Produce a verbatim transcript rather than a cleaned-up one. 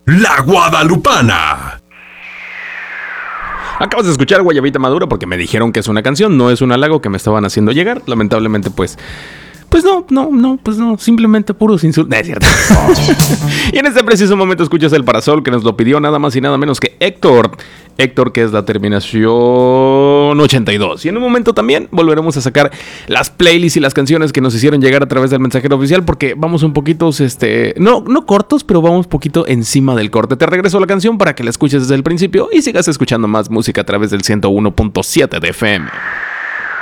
La Guadalupana. Acabas de escuchar Guayabita Madura porque me dijeron que es una canción, no es un halago que me estaban haciendo llegar. Lamentablemente, pues... Pues no, no, no, pues no, simplemente puros insultos. No, es cierto. Y en este preciso momento escuchas el Parasol, que nos lo pidió nada más y nada menos que Héctor. Héctor, que es la terminación ochenta y dos. Y en un momento también volveremos a sacar las playlists y las canciones que nos hicieron llegar a través del mensajero oficial, porque vamos un poquito, este, no, no cortos, pero vamos un poquito encima del corte. Te regreso la canción para que la escuches desde el principio y sigas escuchando más música a través del ciento uno punto siete de F M.